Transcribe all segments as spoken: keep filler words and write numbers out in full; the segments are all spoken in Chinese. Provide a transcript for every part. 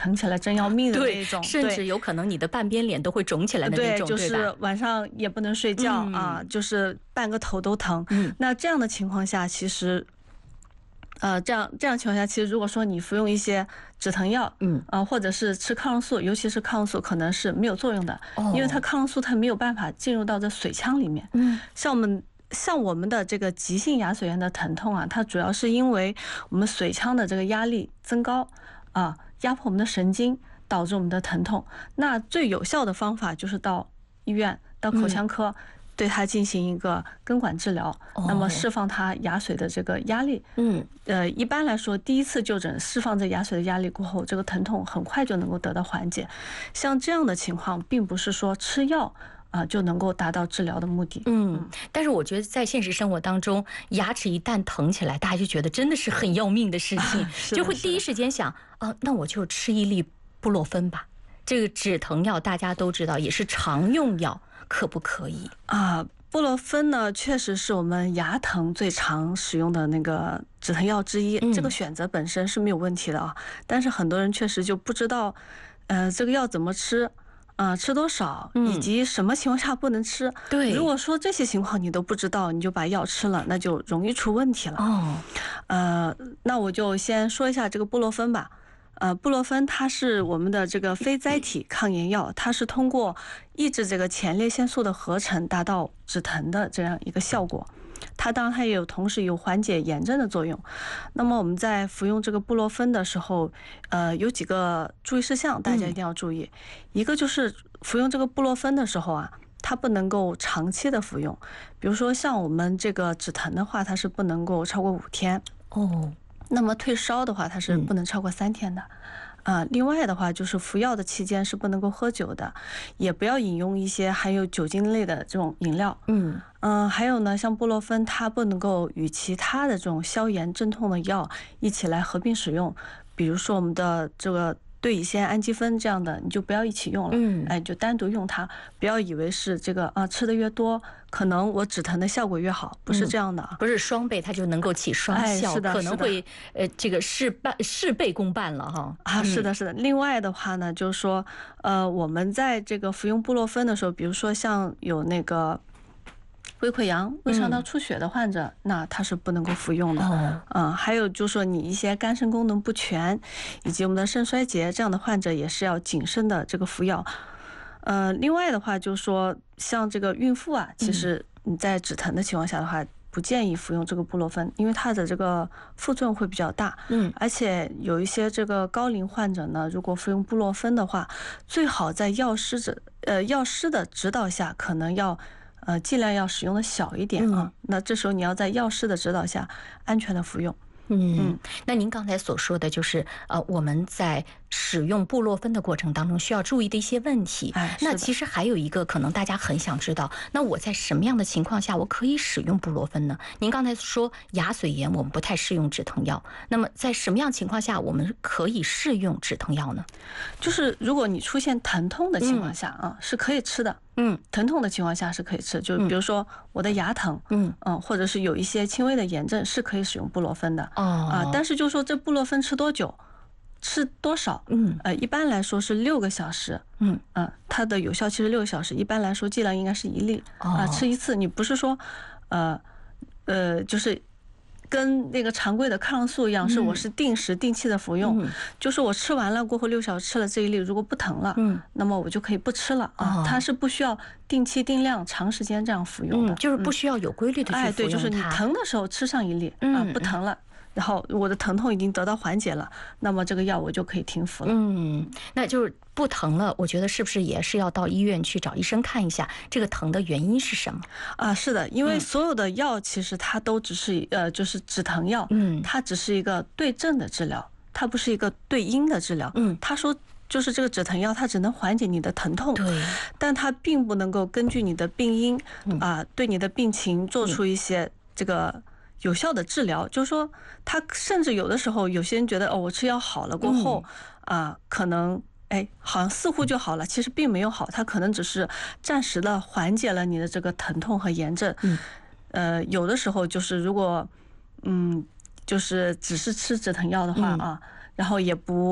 疼起来真要命的那种， 甚至有可能你的半边脸都会肿起来的那种， 对，就是晚上也不能睡觉、嗯、啊，就是半个头都疼。嗯，那这样的情况下，其实。呃，这样这样情况下，其实如果说你服用一些止疼药，嗯，呃，或者是吃抗生素，尤其是抗生素可能是没有作用的，哦、因为它抗生素它没有办法进入到这水腔里面。嗯，像我们像我们的这个急性牙髓炎的疼痛啊，它主要是因为我们水腔的这个压力增高啊，压迫我们的神经，导致我们的疼痛。那最有效的方法就是到医院，到口腔科。嗯，对它进行一个根管治疗，那么释放它牙髓的这个压力。嗯，呃，一般来说，第一次就诊释放这牙髓的压力过后，这个疼痛很快就能够得到缓解。像这样的情况，并不是说吃药啊就能够达到治疗的目的。 嗯，但是我觉得在现实生活当中，牙齿一旦疼起来，大家就觉得真的是很要命的事情，啊、就会第一时间想啊，那我就吃一粒布洛芬吧。这个止疼药大家都知道，也是常用药。可不可以啊？布洛芬呢，确实是我们牙疼最常使用的那个止疼药之一。嗯、这个选择本身是没有问题的啊，但是很多人确实就不知道，呃，这个药怎么吃，呃，吃多少，以及什么情况下不能吃。嗯、对，如果说这些情况你都不知道，你就把药吃了，那就容易出问题了。哦，呃，那我就先说一下这个布洛芬吧。呃，布洛芬它是我们的这个非甾体抗炎药，它是通过抑制这个前列腺素的合成，达到止疼的这样一个效果。它当然它也有同时有缓解炎症的作用。那么我们在服用这个布洛芬的时候，呃，有几个注意事项，大家一定要注意。嗯、一个就是服用这个布洛芬的时候啊，它不能够长期的服用。比如说像我们这个止疼的话，它是不能够超过五天。哦。那么退烧的话，它是不能超过三天的，啊、呃，另外的话就是服药的期间是不能够喝酒的，也不要饮用一些含有酒精类的这种饮料，嗯嗯、呃，还有呢，像布洛芬它不能够与其他的这种消炎镇痛的药一起来合并使用，比如说我们的这个对乙酰氨基酚这样的，你就不要一起用了，嗯，哎，就单独用它，不要以为是这个啊，吃的越多，可能我止疼的效果越好，不是这样的啊， 嗯、不是双倍它就能够起双效， 哎、是的， 可能会呃这个事半事倍功半了哈。 啊，是的，是的。另外的话呢，就是说，呃，我们在这个服用布洛芬的时候，比如说像有那个胃溃疡、胃肠道出血的患者，嗯、那他是不能够服用的。嗯、呃，还有就是说你一些肝肾功能不全，以及我们的肾衰竭这样的患者，也是要谨慎的这个服药。呃，另外的话就是说，像这个孕妇啊，其实你在止疼的情况下的话，不建议服用这个布洛芬，因为它的这个副作用会比较大。嗯，而且有一些这个高龄患者呢，如果服用布洛芬的话，最好在药师者呃药师的指导下，可能要。呃，尽量要使用的小一点啊。嗯、那这时候你要在药师的指导下安全的服用。 嗯，那您刚才所说的就是呃，我们在使用布洛芬的过程当中需要注意的一些问题。哎，那其实还有一个可能大家很想知道，那我在什么样的情况下我可以使用布洛芬呢？您刚才说牙髓炎我们不太适用止疼药，那么在什么样情况下我们可以适用止疼药呢？ 就是如果你出现疼痛的情况下啊，嗯、是可以吃的。嗯，疼痛的情况下是可以吃，就比如说我的牙疼，嗯嗯，或者是有一些轻微的炎症，是可以使用布洛芬的。哦啊，但是就说这布洛芬吃多久，吃多少？嗯，呃，一般来说是六个小时。嗯嗯、呃，它的有效期是六个小时，一般来说剂量应该是一粒啊、呃，吃一次。你不是说，呃呃，就是。跟那个常规的抗生素一样，是我是定时定期的服用，嗯、就是我吃完了过后六小时吃了这一粒，如果不疼了，嗯，那么我就可以不吃了啊。哦、它是不需要定期定量、长时间这样服用的， 嗯、就是不需要有规律的去服用它。哎， 对，就是你疼的时候吃上一粒，嗯、啊，不疼了。然后我的疼痛已经得到缓解了，那么这个药我就可以停服了。 嗯，那就是不疼了，我觉得是不是也是要到医院去找医生看一下这个疼的原因是什么啊？是的，因为所有的药其实它都只是呃就是止疼药，嗯，它只是一个对症的治疗，它不是一个对因的治疗。嗯，他说就是这个止疼药它只能缓解你的疼痛，对，但它并不能够根据你的病因啊、呃、对你的病情做出一些这个。有效的治疗，就是说，他甚至有的时候，有些人觉得哦，我吃药好了过后，啊、呃，可能哎，好像似乎就好了，其实并没有好，它可能只是暂时的缓解了你的这个疼痛和炎症。嗯，呃，有的时候就是如果，嗯，就是只是吃止疼药的话啊，然后也不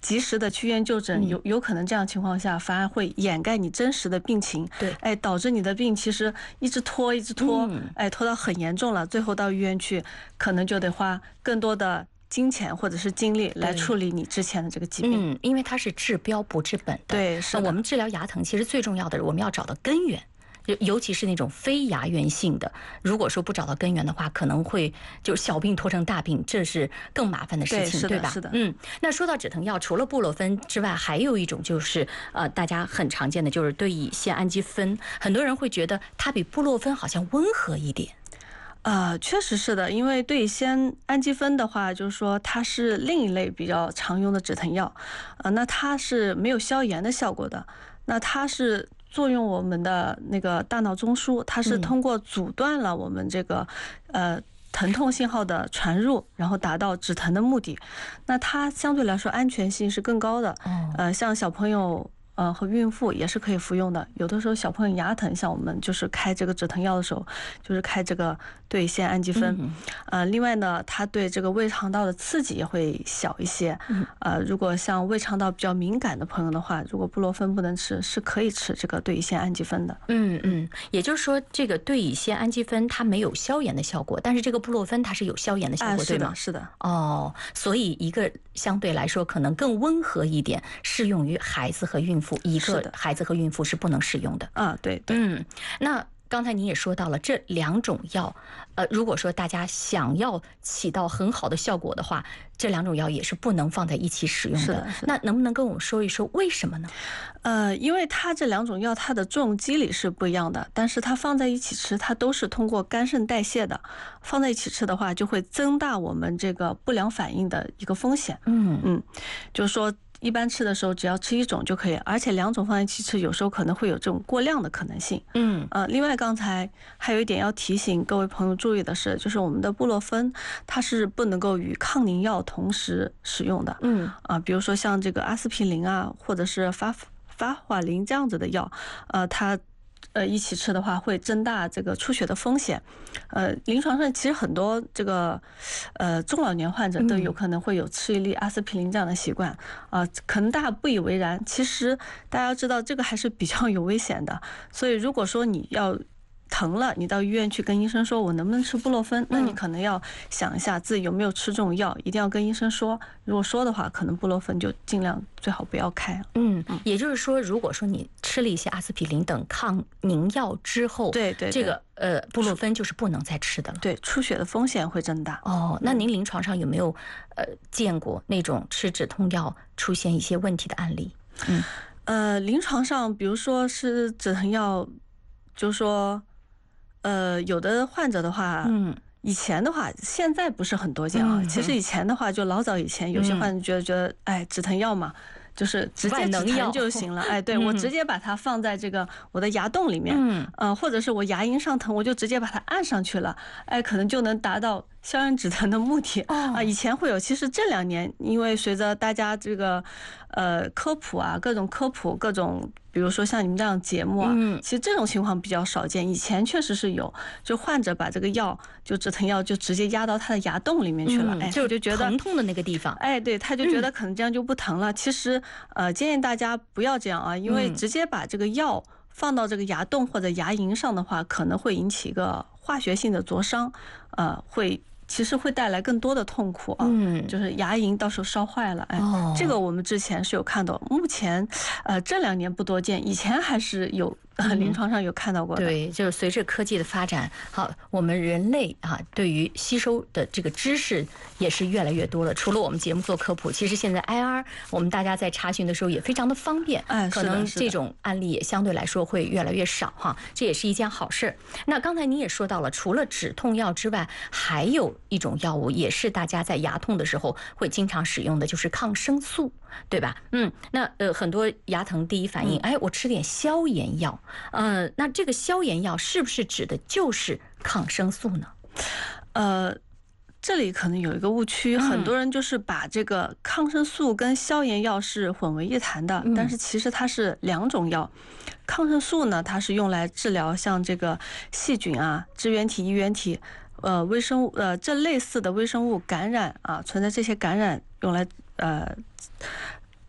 及时的去医院就诊，有有可能这样情况下反而会掩盖你真实的病情， 对， 哎，导致你的病其实一直拖一直拖，哎，拖到很严重了，最后到医院去，可能就得花更多的金钱或者是精力来处理你之前的这个疾病。 嗯，因为它是治标不治本的。 对，是的。 我们治疗牙疼，其实最重要的，我们要找到根源。尤其是那种非牙源性的，如果说不找到根源的话，可能会就小病拖成大病，这是更麻烦的事情， 对, 对吧？ 是的。 嗯，那说到止疼药，除了布洛芬之外，还有一种就是呃，大家很常见的就是对乙酰氨基酚，很多人会觉得它比布洛芬好像温和一点。 呃，确实是的，因为对乙酰氨基酚的话，就是说它是另一类比较常用的止疼药，呃，那它是没有消炎的效果的，那它是作用我们的那个大脑中枢，它是通过阻断了我们这个呃疼痛信号的传入，然后达到止疼的目的。那它相对来说安全性是更高的，呃，像小朋友。呃，和孕妇也是可以服用的。有的时候小朋友牙疼，像我们就是开这个止疼药的时候，就是开这个对乙酰氨基酚。呃，另外呢，它对这个胃肠道的刺激也会小一些。呃，如果像胃肠道比较敏感的朋友的话，如果布洛芬不能吃，是可以吃这个对乙酰氨基酚的。 嗯嗯，也就是说，这个对乙酰氨基酚它没有消炎的效果，但是这个布洛芬它是有消炎的效果，对吗？ 是的。 哦，所以一个相对来说可能更温和一点，适用于孩子和孕妇。一个孩子和孕妇是不能使用的啊，对对。 嗯，那刚才您也说到了这两种药，呃，如果说大家想要起到很好的效果的话，这两种药也是不能放在一起使用的。 是的，是的。 那能不能跟我们说一说为什么呢？ 呃，因为它这两种药它的作用机理是不一样的，但是它放在一起吃，它都是通过肝肾代谢的，放在一起吃的话，就会增大我们这个不良反应的一个风险。 嗯嗯，就是说。一般吃的时候只要吃一种就可以，而且两种放在一起吃，有时候可能会有这种过量的可能性。 嗯， 呃，另外刚才还有一点要提醒各位朋友注意的是，就是我们的布洛芬它是不能够与抗凝药同时使用的。 嗯， 啊、呃，比如说像这个阿司匹林啊，或者是法法华林这样子的药，呃，它。呃，一起吃的话会增大这个出血的风险。呃，临床上其实很多这个呃中老年患者都有可能会有吃一粒阿司匹林这样的习惯啊、呃，可能大家不以为然，其实大家要知道这个还是比较有危险的。所以如果说你要疼了，你到医院去跟医生说我能不能吃布洛芬，那你可能要想一下自己有没有吃这种药，一定要跟医生说。如果说的话，可能布洛芬就尽量最好不要开。 嗯，也就是说，如果说你吃了一些阿司匹林等抗凝药之后， 对 对, 对， 这个呃布洛芬就是不能再吃的了。 对，出血的风险会增大。 哦，那您临床上有没有呃见过那种吃止痛药出现一些问题的案例？嗯， 呃，临床上比如说是止疼药，就是说。呃，有的患者的话，嗯，以前的话，现在不是很多见啊。嗯、其实以前的话，就老早以前，有些患者觉得觉得，哎，止疼药嘛，就是直接止疼就行了。哎，对、嗯、我直接把它放在这个我的牙洞里面，嗯，呃，或者是我牙龈上疼，我就直接把它按上去了，哎，可能就能达到消炎止疼的目的。啊、呃，以前会有，其实这两年，因为随着大家这个呃科普啊，各种科普，各种。比如说像你们这样节目啊，其实这种情况比较少见。以前确实是有，就患者把这个药，就止疼药就直接压到他的牙洞里面去了，哎， 就就觉得疼痛的那个地方， 哎，对，他就觉得可能这样就不疼了。其实，呃，建议大家不要这样啊，因为直接把这个药放到这个牙洞或者牙龈上的话，可能会引起一个化学性的灼伤，呃，会。其实会带来更多的痛苦啊，嗯，就是牙龈到时候烧坏了，哎，哦、这个我们之前是有看到，目前，呃，这两年不多见，以前还是有。临床上有看到过的、 嗯、对，就是随着科技的发展，好，我们人类啊，对于吸收的这个知识也是越来越多了。除了我们节目做科普，其实现在 I R 我们大家在查询的时候也非常的方便， 哎， 可能这种案例也相对来说会越来越少哈，这也是一件好事。那刚才您也说到了，除了止痛药之外，还有一种药物也是大家在牙痛的时候会经常使用的，就是抗生素，对吧？嗯，那呃很多牙疼第一反应，哎，我吃点消炎药。呃，那这个消炎药是不是指的就是抗生素呢？ 呃，这里可能有一个误区，嗯、很多人就是把这个抗生素跟消炎药是混为一谈的，嗯、但是其实它是两种药。抗生素呢，它是用来治疗像这个细菌啊、支原体、衣原体、呃微生物呃这类似的微生物感染啊，存在这些感染用来呃。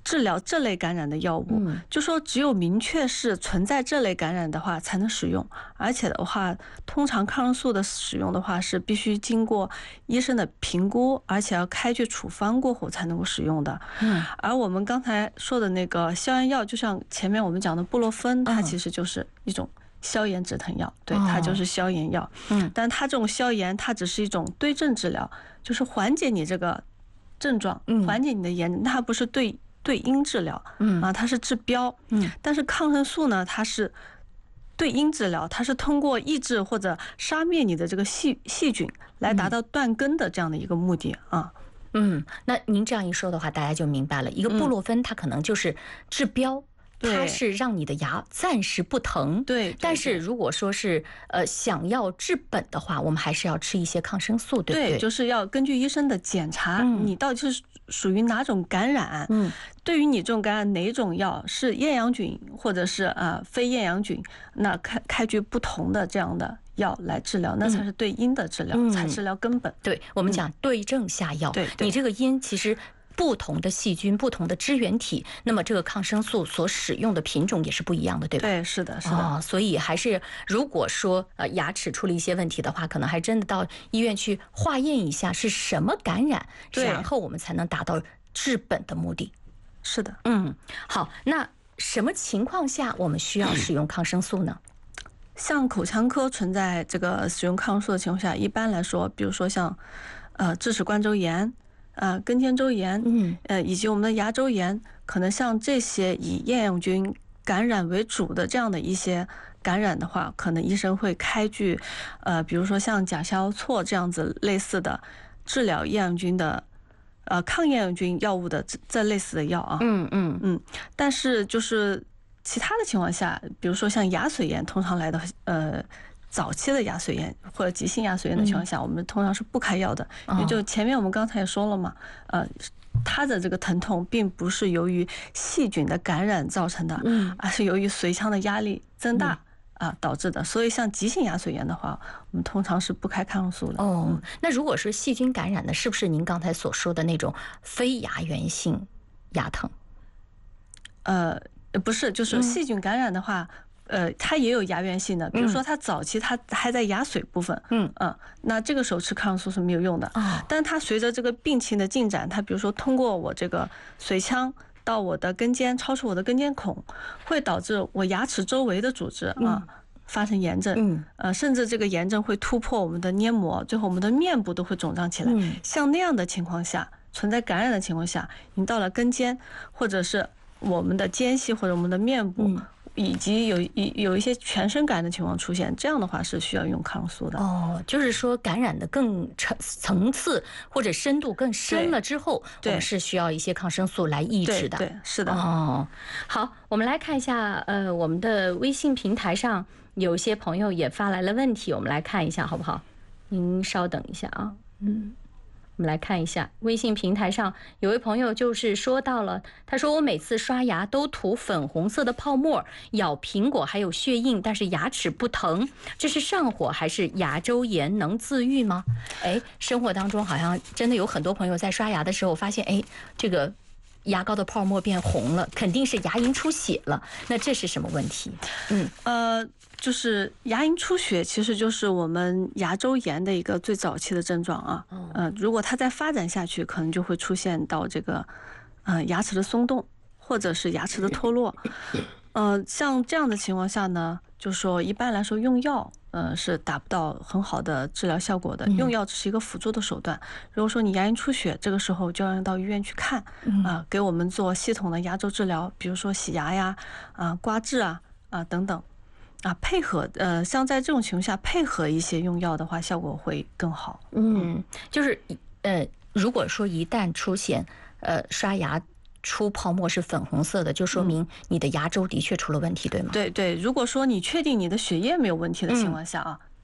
治疗这类感染的药物，嗯、就说只有明确是存在这类感染的话才能使用，而且的话，通常抗生素的使用的话是必须经过医生的评估，而且要开具处方过后才能够使用的。嗯，而我们刚才说的那个消炎药，就像前面我们讲的布洛芬，它其实就是一种消炎止疼药，对，它就是消炎药。嗯，但它这种消炎，它只是一种对症治疗，就是缓解你这个症状，缓解你的炎，它不是对。对因治疗，嗯啊，它是治标，嗯，但是抗生素呢，它是对因治疗，它是通过抑制或者杀灭你的这个细细菌，来达到断根的这样的一个目的啊。 嗯，那您这样一说的话，大家就明白了，一个布洛芬它可能就是治标。它是让你的牙暂时不疼， 对。 但是如果说是呃想要治本的话，我们还是要吃一些抗生素，对不对？ 对，就是要根据医生的检查，嗯、你到底是属于哪种感染。嗯，对于你这种感染，哪种药是厌氧菌或者是呃非厌氧菌，那开开具不同的这样的药来治疗，那才是对因的治疗，嗯、才治疗根本。 对，我们讲对症下药。对，你这个因其实。不同的细菌、不同的支原体，那么这个抗生素所使用的品种也是不一样的，对吧？ 对，是的，是的。 哦，所以还是如果说呃牙齿出了一些问题的话，可能还真的到医院去化验一下是什么感染，然后我们才能达到治本的目的。 是的， 嗯，好，那什么情况下我们需要使用抗生素呢？ 像口腔科存在这个使用抗生素的情况下，一般来说，比如说像呃智齿冠周炎。呃，根尖周炎，嗯，呃，以及我们的牙周炎，可能像这些以厌氧菌感染为主的这样的一些感染的话，可能医生会开具，呃，比如说像甲硝唑这样子类似的治疗厌氧菌的，呃，抗厌氧菌药物的这这类似的药啊， 嗯嗯嗯，但是就是其他的情况下，比如说像牙髓炎，通常来的，呃。早期的牙髓炎或者急性牙髓炎的情况下，我们通常是不开药的，因为就前面我们刚才也说了嘛，呃，它的这个疼痛并不是由于细菌的感染造成的，而是由于髓腔的压力增大啊导致的。所以像急性牙髓炎的话，我们通常是不开抗生素的。 哦，那如果是细菌感染的，是不是您刚才所说的那种非牙源性牙疼？ 呃，不是，就是细菌感染的话。呃，它也有牙源性的，比如说它早期它还在牙髓部分，嗯嗯，那这个时候吃抗生素是没有用的啊。但它随着这个病情的进展，它比如说通过我这个髓腔到我的根尖，超出我的根尖孔，会导致我牙齿周围的组织啊发生炎症，嗯，呃，甚至这个炎症会突破我们的黏膜，最后我们的面部都会肿胀起来。像那样的情况下，存在感染的情况下，你到了根尖或者是我们的间隙或者我们的面部。以及有有有一些全身感染的情况出现，这样的话是需要用抗生素的。 哦，就是说感染的更层层次或者深度更深了之后，我们是需要一些抗生素来抑制的。 对，对是的。 哦，好，我们来看一下，呃，我们的微信平台上有些朋友也发来了问题，我们来看一下好不好？您稍等一下啊，嗯。我们来看一下微信平台上有位朋友就是说到了，他说我每次刷牙都吐粉红色的泡沫，咬苹果还有血印，但是牙齿不疼，这是上火还是牙周炎？能自愈吗？哎，生活当中好像真的有很多朋友在刷牙的时候发现，哎，这个牙膏的泡沫变红了，肯定是牙龈出血了。那这是什么问题？ 嗯呃。就是牙龈出血，其实就是我们牙周炎的一个最早期的症状啊。呃，如果它再发展下去，可能就会出现到这个，呃，牙齿的松动，或者是牙齿的脱落。呃，像这样的情况下呢，就是说一般来说用药，呃，是达不到很好的治疗效果的。用药只是一个辅助的手段。如果说你牙龈出血，这个时候就要到医院去看，啊，给我们做系统的牙周治疗，比如说洗牙呀，啊，刮治啊，啊等等。啊，配合呃，像在这种情况下，配合一些用药的话，效果会更好。 嗯，就是呃，如果说一旦出现呃刷牙出泡沫是粉红色的，就说明你的牙周的确出了问题，对吗？ 对对，如果说你确定你的血液没有问题的情况下啊。嗯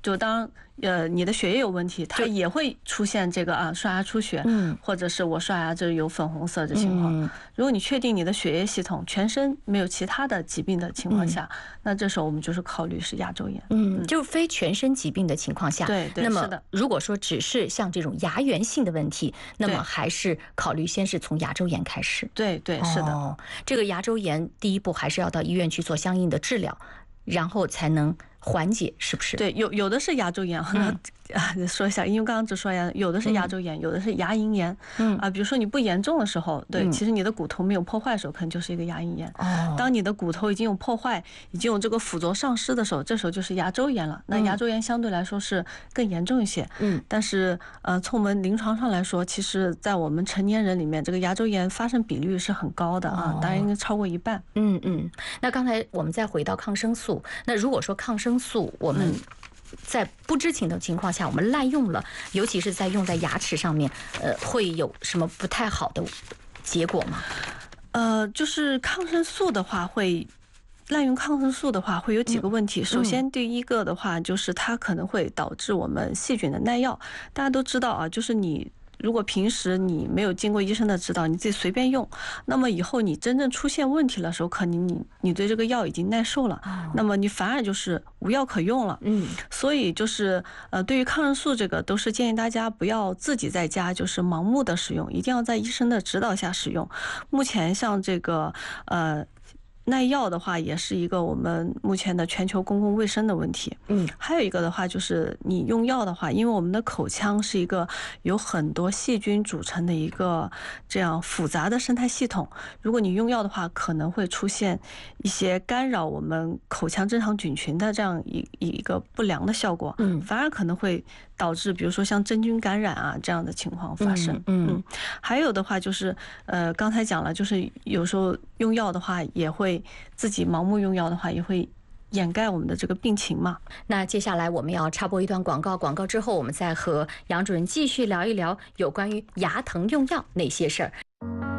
就当呃你的血液有问题，它也会出现这个啊刷牙出血，嗯，或者是我刷牙这有粉红色的情况。嗯、如果你确定你的血液系统全身没有其他的疾病的情况下，嗯、那这时候我们就是考虑是牙周炎。 嗯，就非全身疾病的情况下， 对对， 那么是的。 如果说只是像这种牙源性的问题，那么还是考虑先是从牙周炎开始。 对对，是的。 哦，这个牙周炎第一步还是要到医院去做相应的治疗，然后才能缓解，是不是？ 对，有有的是牙周炎，那、嗯、啊说一下，因为刚刚只说牙，有的是牙周炎，嗯、有的是牙龈炎。嗯啊，比如说你不严重的时候，对，嗯、其实你的骨头没有破坏的时候，可能就是一个牙龈炎。哦。当你的骨头已经有破坏，已经有这个附着丧失的时候，这时候就是牙周炎了。那牙周炎相对来说是更严重一些。嗯。但是呃，从我们临床上来说，其实在我们成年人里面，这个牙周炎发生比率是很高的啊，当然应该超过一半。 嗯嗯。那刚才我们再回到抗生素，那如果说抗生素我们在不知情的情况下我们滥用了，尤其是在用在牙齿上面，呃，会有什么不太好的结果吗？ 呃，就是抗生素的话会。滥用抗生素的话会有几个问题。首先第一个的话就是它可能会导致我们细菌的耐药。大家都知道啊，就是你如果平时你没有经过医生的指导，你自己随便用，那么以后你真正出现问题的时候，可能你你对这个药已经耐受了，那么你反而就是无药可用了。嗯，所以就是呃，对于抗生素这个，都是建议大家不要自己在家就是盲目的使用，一定要在医生的指导下使用。目前像这个呃。耐药的话，也是一个我们目前的全球公共卫生的问题。嗯，还有一个的话，就是你用药的话，因为我们的口腔是一个有很多细菌组成的一个这样复杂的生态系统，如果你用药的话，可能会出现一些干扰我们口腔正常菌群的这样一一个不良的效果。嗯，反而可能会导致，比如说像真菌感染啊这样的情况发生。嗯，嗯还有的话就是，呃，刚才讲了，就是有时候用药的话也会。自己盲目用药的话，也会掩盖我们的这个病情嘛。 那接下来我们要插播一段广告，广告之后我们再和杨主任继续聊一聊有关于牙疼用药哪些事儿。